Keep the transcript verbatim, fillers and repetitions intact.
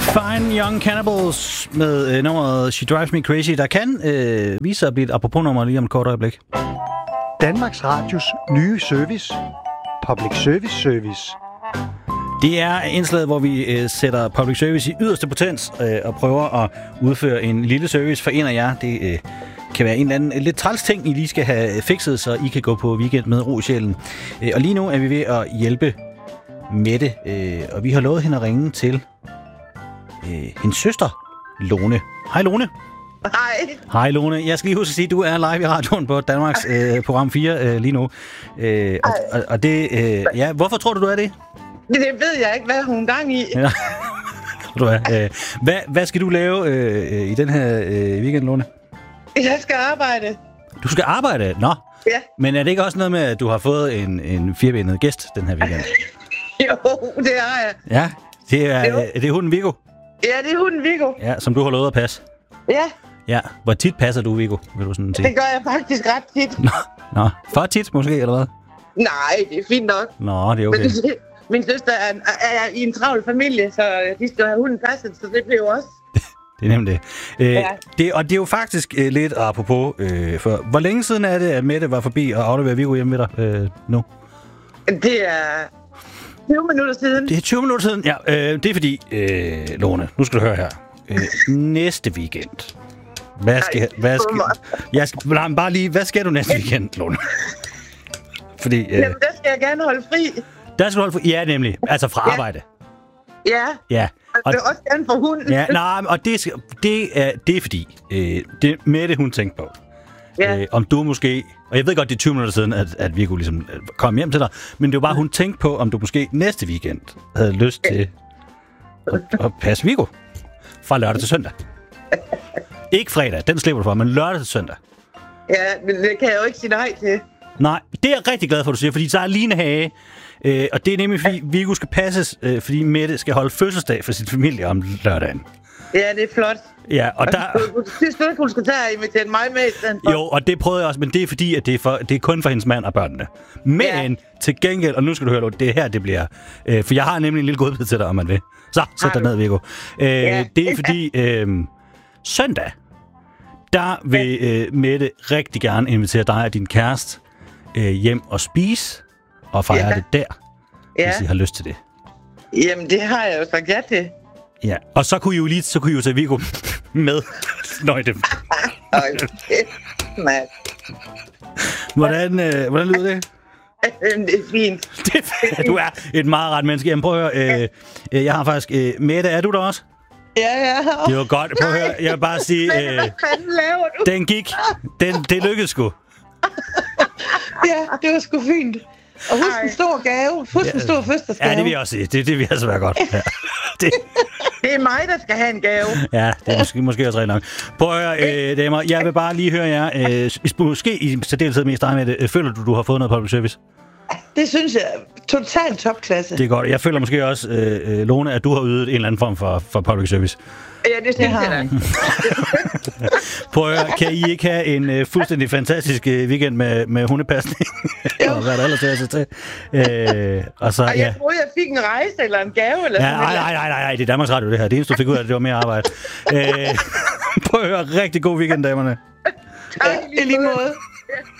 Fine Young Cannibals med øh, nummeret She Drives Me Crazy, der kan øh, vise sig at blive et apropos-nummer lige om et kort øjeblik. Danmarks Radios nye service. Public Service Service. Det er indslaget, hvor vi øh, sætter public service i yderste potens øh, og prøver at udføre en lille service for en af jer. Det øh, kan være en eller anden lidt træls ting, I lige skal have fikset, så I kan gå på weekend med ro i sjælen. Øh, og lige nu er vi ved at hjælpe Mette, øh, og vi har lovet hende at ringe til øh, hendes søster, Lone. Hej Lone. Hej. Hej Lone. Jeg skal lige huske at sige, at du er live i radioen på Danmarks øh, program fire øh, lige nu. Øh, og, og, og det, øh, ja, hvorfor tror du, du er det? Det ved jeg ikke, hvad hun gang i. Ja. Du er, øh, hvad, hvad skal du lave øh, i den her øh, weekend, Lone? Jeg skal arbejde. Du skal arbejde? Nå. Ja. Men er det ikke også noget med, at du har fået en, en firbenet gæst den her weekend? Jo, det har jeg. Ja, det er, Jo. er det hunden Viggo? Ja, det er hunden Viggo. Ja, som du har lovet at passe. Ja, Ja, hvor tit passer du, Viggo, vil du sådan sige? det gør jeg faktisk ret tit. Nå, nå. For tit måske, eller hvad? Nej, det er fint nok. Nå, det er okay. Men min søster er, er i en travl familie, så de skal have hunden passet, så det bliver også. Det er nemlig det. Øh, Ja. det. Og det er jo faktisk øh, lidt apropos, øh, for hvor længe siden er det, at Mette var forbi og afleverede Viggo hjemme med dig øh, nu? Det er tyve minutter siden. Det er tyve minutter siden. Ja, øh, det er fordi, øh, Lone, nu skal du høre her. Øh, næste weekend. Hvad skal, Ej, hvad skal, jeg skal, nej, men bare lige, hvad skal du næste weekend, Lone? Fordi, øh, Jamen, der skal jeg gerne holde fri. der skal du holde for, ja, nemlig, altså fra Ja. arbejde. Ja, Ja. og jeg vil også gerne få hunden. Ja, nej, og det, skal, det, er, det er fordi, øh, det Mette, hun tænkte på, Ja. øh, om du måske, og jeg ved godt, det er tyve minutter siden, at, at vi kunne ligesom komme hjem til dig, men det var bare, hun tænkte på, om du måske næste weekend havde lyst til at, at passe Viggo fra lørdag til søndag. Ikke fredag, den slipper du for, men lørdag til søndag. Ja, men det kan jeg jo ikke sige nej til. Nej, det er jeg rigtig glad for, at du siger, fordi så er Line Hage, øh, og det er nemlig, fordi Viggo skal passes, øh, fordi Mette skal holde fødselsdag for sin familie om lørdagen. Ja, det er flot. Ja, og der... Du synes du ikke, hun skal tage og invitere mig med i stedet for? Jo, og det prøvede jeg også, men det er fordi, at det er, for, det er kun for hendes mand og børnene. Men Ja. til gengæld, og nu skal du høre, det er her, det bliver... Øh, for jeg har nemlig en lille godbid til dig, om man vil. Så, sæt dig du? ned, Viggo. Øh, Ja. Det er fordi, øh, søndag, der vil øh, Mette rigtig gerne invitere dig og din kæreste øh, hjem og spise, og fejre Ja. det der, Ja. hvis I har lyst til det. Jamen, det har jeg jo sagt ja til. Ja, og så kunne I jo lige så kunne I jo tage Viggo med. Nøj, det. Ej, kæft, mand. Hvordan, øh, hvordan lyder det? Jamen, det er fint. Det er, du er et meget ret menneske. Jamen, prøv at høre. Øh, øh, jeg har faktisk... Øh, Mette, er du der også? Ja, ja. Det var godt. Prøv at høre. Jeg vil bare sige... Men Øh, hvad fanden laver du? den gik. Den, det lykkedes sgu. Ja, det var sgu fint. Og husk Ej. en stor gave. Husk en stor fødselsdagsgave. Ja, det vil jeg også sige. Det, det vil altså være godt. Ja. Det, Det er mig, der skal have en gave. ja, det er måske, måske også rigtig nok. Prøv at høre, øh, damer. Jeg vil bare lige høre jer. Øh, måske i særdeleshed mest dig med det. Øh, føler du, du har fået noget public service? Det synes jeg er totalt topklasse. Det er godt. Jeg føler måske også, øh, Lone, at du har ydet en eller anden form for, for public service. Ja, det synes har jeg da. Prøv at høre, kan I ikke have en øh, fuldstændig fantastisk øh, weekend med, med hundepasning? og hvad der ellers er til. Øh, og så, Og ja. jeg troede, jeg fik en rejse eller en gave eller Ja, sådan nej, noget. nej, nej, nej, nej, det er Danmarks Radio, det her. Det eneste, du fik ud af det, det var mere arbejde. øh, prøv at høre, rigtig god weekend, damerne. Tak, Ja, i lige måde. Ja.